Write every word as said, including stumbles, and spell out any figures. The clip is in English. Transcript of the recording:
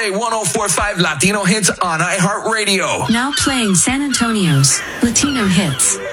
play one oh four point five Latino Hits on iHeartRadio. Now playing San Antonio's Latino Hits.